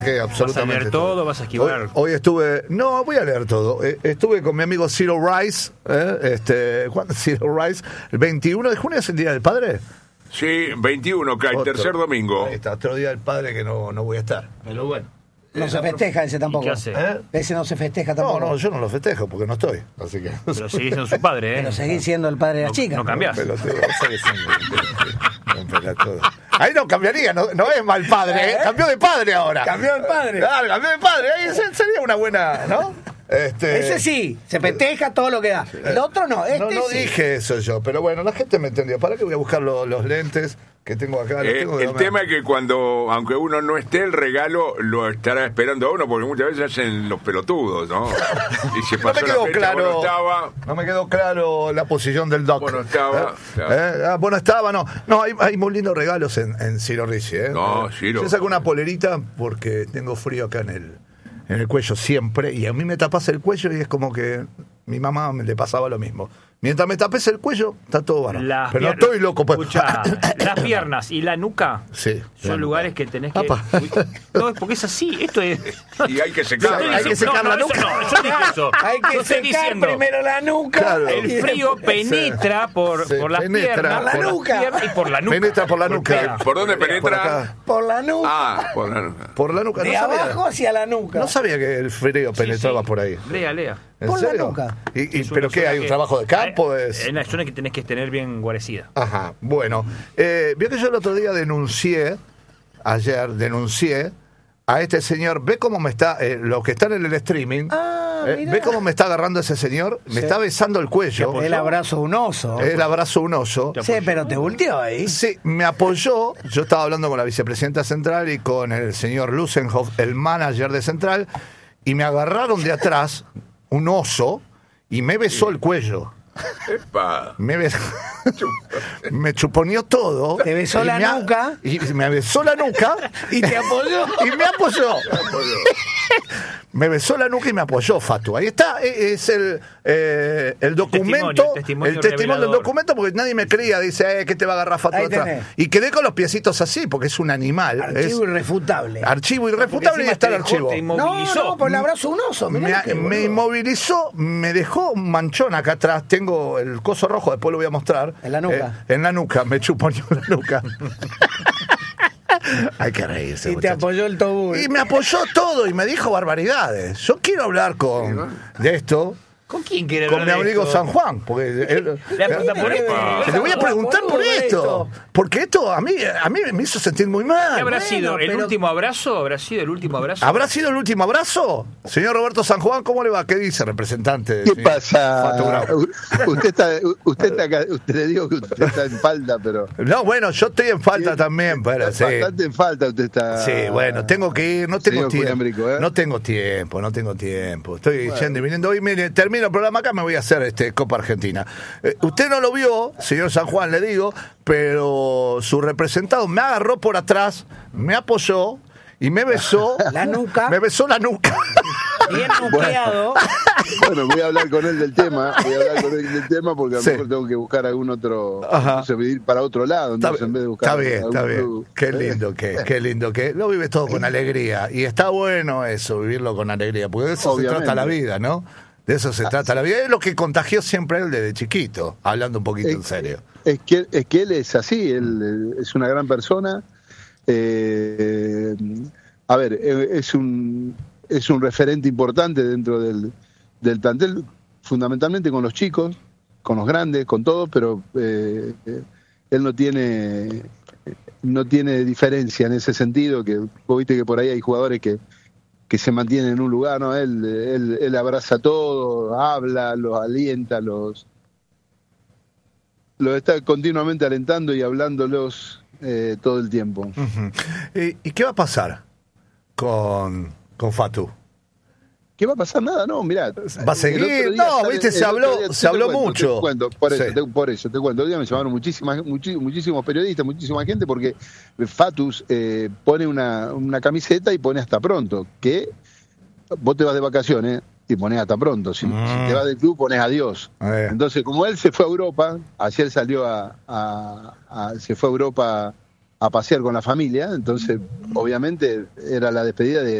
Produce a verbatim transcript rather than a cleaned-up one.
Que absolutamente ¿Vas a leer todo? todo? ¿Vas a esquivar? Hoy, hoy estuve... No, voy a leer todo. Eh, estuve con mi amigo Zero Rice. Eh, este, ¿Cuándo Zero Rice? ¿El veintiuno de junio es el Día del Padre? Sí, veintiuno, que el Otro. tercer domingo. Ahí está, otro Día del Padre que no, no voy a estar. Pero bueno. No se festeja ese tampoco. ¿Y qué hace? ¿Eh? Ese no se festeja No, tampoco. no, yo no lo festejo porque no estoy. Así que... Pero seguís siendo su padre, ¿eh? Pero seguís siendo el padre de la No, chica. no cambiás. Pelotudo, seguís siendo un pelotudo. Ahí no cambiaría, no, no es mal padre, ¿eh? Cambió de padre ahora. Cambió de padre. Claro, cambió de padre. Ahí sería una buena, ¿no? Este... Ese sí, se festeja todo lo que da. El otro no, este No, no sí. dije eso yo, pero bueno, la gente me entendió. ¿Para qué voy a buscar lo- los lentes que tengo acá? Los Eh, tengo de el la tema mano. es que cuando, aunque uno no esté, el regalo lo estará esperando a uno, porque muchas veces hacen los pelotudos, ¿no? Y se No pasó me quedó la fecha, claro, bueno, estaba, no me quedó claro la posición del doc. Bueno, estaba, ¿Eh? claro. ¿Eh? Ah, bueno, estaba, no. No, hay, hay muy lindos regalos en, en Ciro Ricci, ¿eh? No, Ciro. Yo saco una polerita porque tengo frío acá en el, en el cuello siempre, y a mí me tapas el cuello y es como que mi mamá me le pasaba lo mismo. Mientras me tapes el cuello, está todo bárbaro. Las Pero no pier- estoy loco. Pues. Escuchá, las piernas y la nuca Sí, son la lugares nuca. que tenés que... Apa. Uy, no, es porque es así. Esto es... y hay que No, secar. hay que secar no, la no, eso nuca. no, yo dije eso. Hay que Yo estoy secar diciendo, primero la nuca. Claro. el frío penetra por, Sí, por las penetra. piernas, Por la por las nuca. piernas y por la nuca. Penetra por la Golpea. nuca. ¿Por dónde Por penetra? acá. Por la nuca. Ah, por la nuca. Por la nuca. de no sabía, abajo hacia la nuca. no sabía que el frío penetraba Sí, sí. por ahí. Lea, lea. ¿En Por la serio? nuca. ¿Y, y, Es una ¿Pero qué? zona ¿Hay un que- trabajo de campo? Eh, Es... Es una zona que tenés que tener bien guarecida. Ajá, bueno. Eh, vio que yo el otro día denuncié, ayer denuncié a este señor. ¿Ve cómo me está, eh, los que están en el streaming, Ah, eh, mirá. ve cómo me está agarrando ese señor? Me Sí. está besando el cuello. El abrazo de un oso. El abrazo de un oso. Sí, pero te volteó ahí. Sí, me apoyó. Yo estaba hablando con la vicepresidenta central y con el señor Lusenhoff, el manager de Central, y me agarraron de atrás un oso y me besó el cuello. Epa. Me, bes- me chuponeó todo. Te besó Y la me ha- nuca. Y me besó la nuca. Y te apoyó. Y me apoyó. Me besó la nuca y me apoyó, Fatu. Ahí está, eh, es el, eh, el documento, testimonio, el testimonio el testimonio del revelador. documento, porque nadie me creía, dice, eh, ¿qué te va a agarrar Fatu Ahí atrás? tenés. Y quedé con los piecitos así, porque es un animal. Archivo es irrefutable. archivo irrefutable y encima está te el dejó, archivo. te No, inmovilizó. no, por el abrazo de un oso. Me, mirá que me boludo. inmovilizó, me dejó un manchón acá atrás. Tengo el coso rojo, después lo voy a mostrar. En la nuca. Eh, en la nuca, me chuponeó la nuca. Hay que reírse. Y te muchachos. apoyó el tobú. Y me apoyó todo y me dijo barbaridades. Yo quiero hablar con de esto ¿Con quién quiere con mi hablar de amigo esto? San Juan, porque él- Le pregunta por esto. le voy a preguntar por boludo, esto, esto. porque esto a mí a mí me hizo sentir muy ¿Qué mal. habrá Bueno, sido? ¿El pero- último abrazo? ¿Habrá sido el último abrazo? ¿Habrá sido el último abrazo? Señor Roberto San Juan, ¿cómo le va? ¿Qué dice, representante? ¿Qué Sí. pasa? Fotografía. U- Usted está, usted está acá, usted le digo que usted está en falta, pero No, bueno, yo estoy en falta Sí, también, pero está sí. bastante en falta usted está. Sí, bueno, tengo que ir, no tengo Señor tiempo. Culembrico, ¿eh? No tengo tiempo, no tengo tiempo. Estoy yendo y viniendo. Hoy, mire, termino el programa acá, me voy a hacer este Copa Argentina. Eh, usted no lo vio, señor San Juan, le digo, pero su representado me agarró por atrás, me apoyó y me besó. La nuca. Me besó la nuca. Bien nuqueado. Bueno, voy a hablar con él del tema, voy a hablar con él del tema porque a lo Sí. mejor tengo que buscar algún otro, Ajá. no sé, ir para otro lado, Está, entonces en vez de buscar está bien, algún está bien. club. Qué lindo que es, qué lindo que es. Lo vive todo con alegría. Y está bueno eso, vivirlo con alegría, porque de eso Obviamente. se trata la vida, ¿no? De eso se trata la vida. Es lo que contagió siempre él desde chiquito, hablando un poquito en Es- serio. Es que, es que él es así, él eh, es una gran persona. eh, a ver, eh, es un, es un referente importante dentro del, del plantel, fundamentalmente con los chicos, con los grandes, con todos, pero eh, eh, él no tiene, no tiene diferencia en ese sentido, que vos viste que por ahí hay jugadores que, que se mantienen en un lugar, ¿no? Él, él, él abraza a todos, habla, los alienta, los los está continuamente alentando y hablándolos eh, todo el tiempo. Ujú. ¿Y, y qué va a pasar con, con Fatu? ¿Qué va a pasar? Nada, no, mirá. ¿Va a seguir? No, viste, se habló- se habló mucho. Te cuento, por eso, Sí. te, por eso, te cuento. Hoy día me llamaron muchísimas, muchi- muchísimos periodistas, muchísima gente, porque Fatus eh, pone una, una camiseta y pone hasta pronto, que vos te vas de vacaciones y pones hasta pronto. Si, Mm. si te vas del club, pones adiós. Eh. Entonces, como él se fue a Europa, ayer salió a, a- a- se fue a Europa a pasear con la familia, entonces obviamente era la despedida de